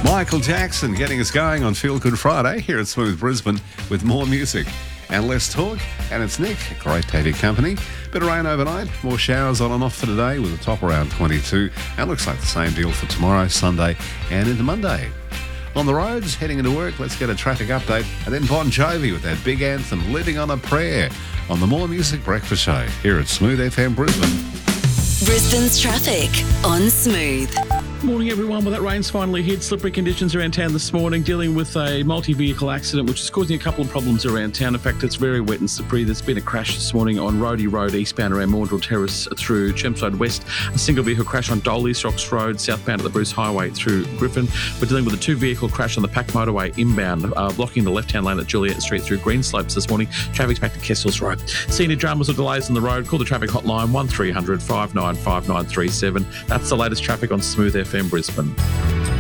Michael Jackson getting us going on Feel Good Friday here at Smooth Brisbane with more music and less talk. And it's Nick. Great to have your company. Bit of rain overnight, more showers on and off for today with a top around 22. And looks like the same deal for tomorrow, Sunday and into Monday. On the roads, heading into work, let's get a traffic update. And then Bon Jovi with that big anthem, Living on a Prayer, on the More Music Breakfast Show here at Smooth FM Brisbane. Brisbane's traffic on Smooth. Morning, everyone. Well, that rain's finally hit. Slippery conditions around town this morning, dealing with a multi-vehicle accident, which is causing a couple of problems around town. In fact, it's very wet and slippery. There's been a crash this morning on Roadie Road, eastbound around Maundrell Terrace through Chermside West. A single vehicle crash on Dolly's Rocks Road, southbound at the Bruce Highway through Griffin. We're dealing with a two-vehicle crash on the Pack Motorway inbound, blocking the left-hand lane at Juliet Street through Greenslopes this morning. Traffic's back to Kessels Road. Senior dramas or delays on the road, call the traffic hotline 1300 595937. That's the latest traffic on Smooth FM Brisbane.